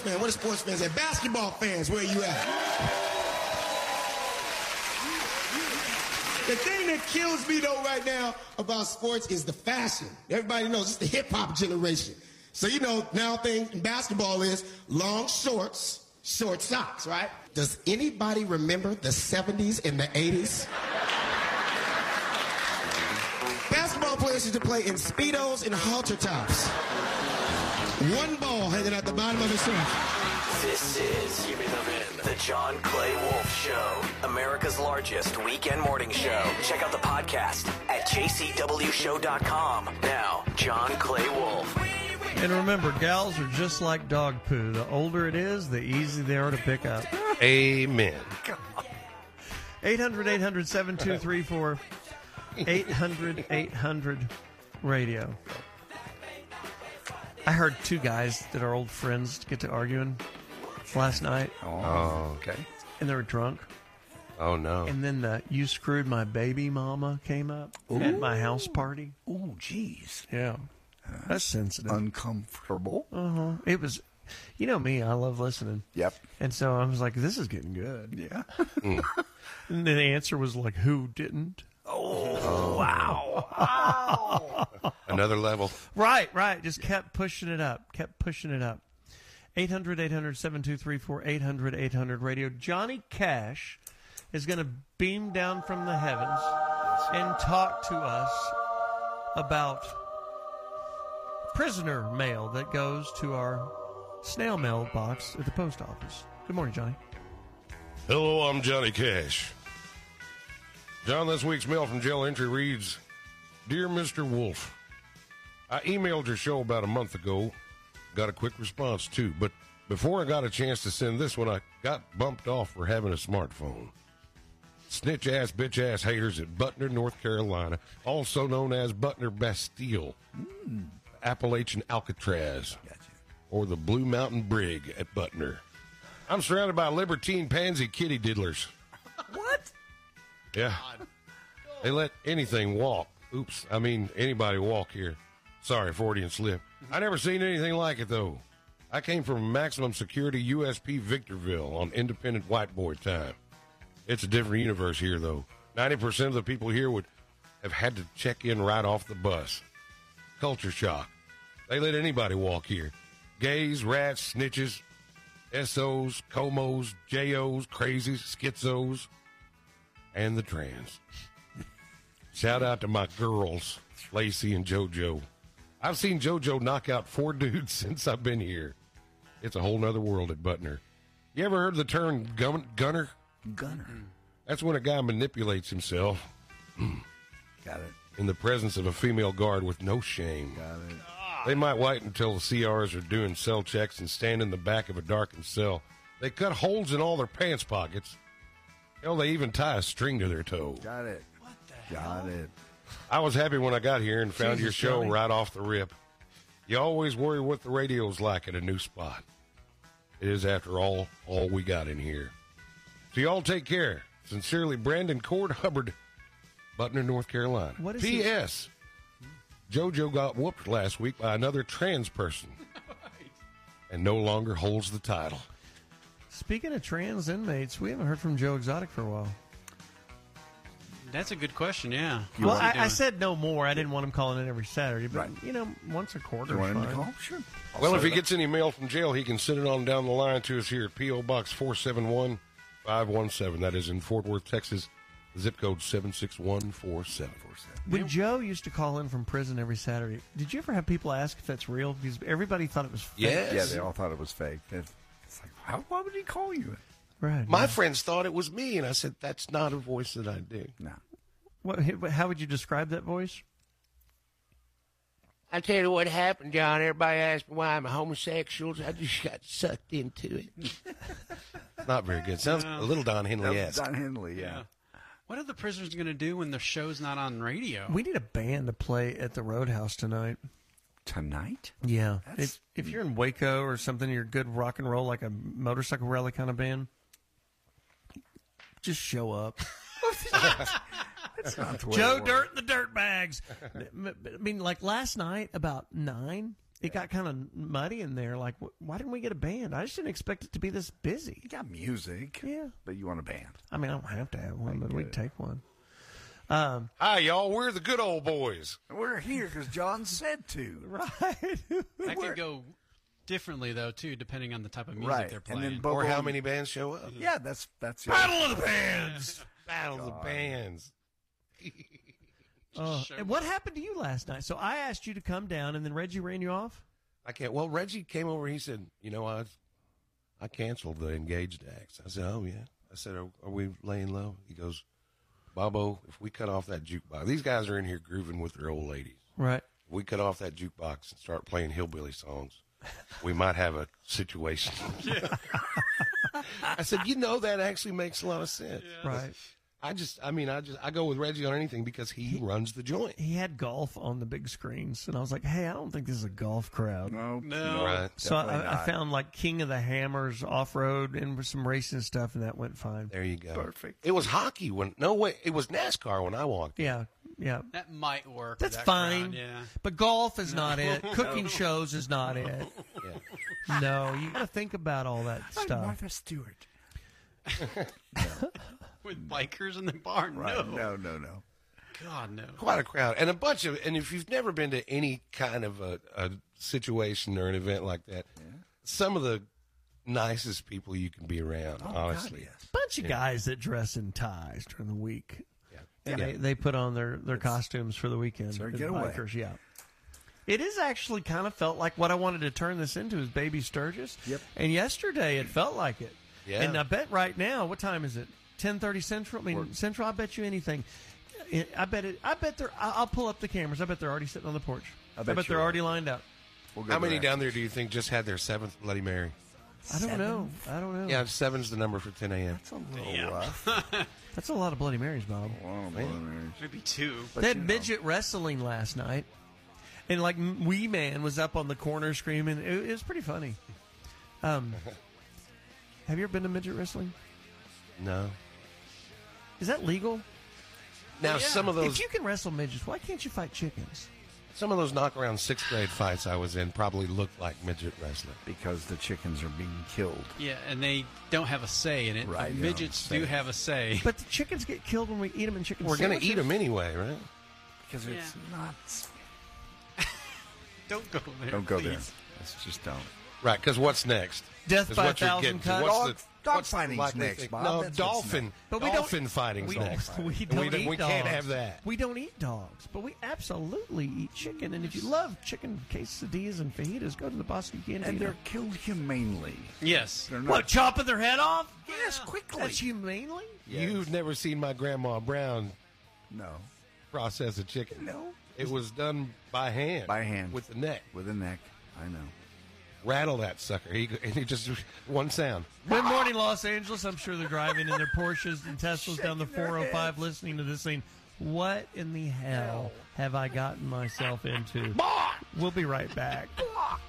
fans? Where the sports fans at? Basketball fans, where you at? The thing that kills me, though, right now about sports is the fashion. Everybody knows it's the hip-hop generation. So, you know, now thing in basketball is long shorts, short socks, right? Does anybody remember the 70s and the 80s? Basketball players used to play in Speedos and halter tops. One ball hanging at the bottom of the shoe. This is the John Clay Wolf Show, America's largest weekend morning show. Check out the podcast at jcwshow.com. Now, John Clay Wolf. And remember, gals are just like dog poo. The older it is, the easier they are to pick up. Amen. 800-800-7234. 800-800-radio. I heard two guys that are old friends get to arguing last night. Oh, okay. And they were drunk. Oh, no. And then the "you screwed my baby mama" came up at my house party. Oh, jeez. Yeah. That's sensitive. Uncomfortable. Uh-huh. It was, you know me, I love listening. Yep. And so I was like, this is getting good. Yeah. And the answer was like, who didn't? Oh, wow. Another level. Right. Just kept pushing it up. 800-800-7234, 800-800-radio. Johnny Cash is going to beam down from the heavens and talk to us about prisoner mail that goes to our snail mail box at the post office. Good morning, Johnny. Hello, I'm Johnny Cash. John, this week's mail from jail entry reads, Dear Mr. Wolf, I emailed your show about a month ago. Got a quick response, too. But before I got a chance to send this one, I got bumped off for having a smartphone. Snitch-ass, bitch-ass haters at Butner, North Carolina, also known as Butner Bastille, Appalachian Alcatraz, or the Blue Mountain Brig at Butner. I'm surrounded by libertine pansy kitty diddlers. What? Yeah. They let anything walk. Oops, I mean anybody walk here. Sorry, Freudian slip. I never seen anything like it, though. I came from maximum security USP Victorville on independent white boy time. It's a different universe here, though. 90% of the people here would have had to check in right off the bus. Culture shock. They let anybody walk here. Gays, rats, snitches, SOs, comos, JOs, crazies, schizos, and the trans. Shout out to my girls, Lacey and JoJo. I've seen JoJo knock out 4 dudes since I've been here. It's a whole nother world at Butner. You ever heard the term gunner? Gunner. That's when a guy manipulates himself. Got it. In the presence of a female guard with no shame. Got it. They might wait until the CRs are doing cell checks and stand in the back of a darkened cell. They cut holes in all their pants pockets. Hell, they even tie a string to their toe. Got it. What the hell? Got it. I was happy when I got here and found your show Johnny. right off the rip. You always worry what the radio's like at a new spot. It is, after all we got in here. So y'all take care. Sincerely, Brandon Cord Hubbard, Butner, North Carolina. What is P.S. JoJo got whooped last week by another trans person and no longer holds the title. Speaking of trans inmates, we haven't heard from Joe Exotic for a while. That's a good question, yeah. Well, I said no more. I didn't want him calling in every Saturday, but, Right. you know, once a quarter You is want him to fine. call? Sure. Well, if he gets any mail from jail, he can send it on down the line to us here at P.O. Box 471-517. That is in Fort Worth, Texas. Zip code 76147. When Joe used to call in from prison every Saturday, did you ever have people ask if that's real? Because everybody thought it was fake. Yes. Yeah, they all thought it was fake. It's like, why would he call you? Right. My friends thought it was me, and I said, that's not a voice that I do. No. How would you describe that voice? I tell you what happened, John. Everybody asked me why I'm a homosexual. I just got sucked into it. Not very good. Sounds a little Don Henley-esque. Don Henley, yeah. What are the prisoners going to do when their show's not on radio? We need a band to play at the Roadhouse tonight. Tonight? Yeah. If you're in Waco or something, you're good rock and roll, like a motorcycle rally kind of band, just show up. That's not the way Joe it works. Dirt and the Dirt Bags. I mean, like last night about 9, it got kind of muddy in there. Like, why didn't we get a band? I just didn't expect it to be this busy. You got music. Yeah. But you want a band. I mean, I don't have to have one, but we'd take one. Hi, y'all. We're the good old boys. We're here because John said to. Right. That could go differently, though, too, depending on the type of music Right. they're And playing. then Or Bobo- how many bands show up. Yeah, that's the Battle of the Bands. Battle of the Bands. And what happened to you last night? So I asked you to come down, and then Reggie ran you off? I can't. Well, Reggie came over. He said, "You know, I canceled the engaged acts." I said, "Oh yeah." I said, "Are we laying low?" He goes, "Bobo, if we cut off that jukebox, these guys are in here grooving with their old ladies. Right. If we cut off that jukebox and start playing hillbilly songs, we might have a situation." I said, that actually makes a lot of sense. Right. I go with Reggie on anything because he runs the joint. He had golf on the big screens, and I was like, hey, I don't think this is a golf crowd. No. Right. So I found like King of the Hammers off-road and some racing stuff, and that went fine. There you go. Perfect. It was hockey it was NASCAR when I walked in. Yeah. That might work. That's with that fine. crowd, yeah. But golf is not it. Cooking shows is not it. Yeah. No, you got to think about all that stuff. Martha Stewart. With bikers in the barn. Right. No. No. God, no. Quite a crowd. And and if you've never been to any kind of a situation or an event like that, some of the nicest people you can be around, honestly. God, yes. Bunch of guys that dress in ties during the week. Yeah. And they put on their costumes for the weekend. their The getaway. bikers, yeah. It is actually kind of felt like what I wanted to turn this into is Baby Sturgis. Yep. And yesterday it felt like it. Yeah. And I bet right now, what time is it? 10:30 Central. I mean, Central. I bet you anything. I bet they're. I'll pull up the cameras. I bet they're already sitting on the porch. I bet they're you're already lined up. We'll go How to many that. down there do you think just had their 7th Bloody Mary? I don't know. Yeah, 7's the number for 10 a.m. That's a little rough. That's a lot of Bloody Marys, Bob. Maybe two. They had midget wrestling last night, and like Wee Man was up on the corner screaming. It was pretty funny. Have you ever been to midget wrestling? No. Is that legal? Now, some of those If you can wrestle midgets, why can't you fight chickens? some of those knockaround 6th grade fights I was in probably looked like midget wrestling. Because the chickens are being killed. Yeah, and they don't have a say in it. Right, The they midgets don't do say. have a say. But the chickens get killed when we eat them in chicken We're going to sandwiches. eat them anyway, right? Because it's not. Don't go there. Don't go there. please. Let's just don't. Right, because what's next? Death Is by what you're 1,000 getting to. cuts. What's Dog what's the fighting's likely next, thing? Bob. No, That's what's dolphin. But we Dolphin fighting's next. We And don't eat we dogs. can't have that. We don't eat dogs, but we absolutely eat chicken. And if you love chicken quesadillas and fajitas, go to the Boston Cantina. And they're killed humanely. Yes. They're not. what, chopping their head off? Yes, quickly. That's humanely? You've never seen my Grandma Brown No. process a chicken. No. It was done by hand. By hand. With the neck. With a neck. I know. Rattle that sucker. He just, one sound. Good morning, Los Angeles. I'm sure they're driving in their Porsches and Teslas down the 405 listening to this thing. What in the hell have I gotten myself into? We'll be right back.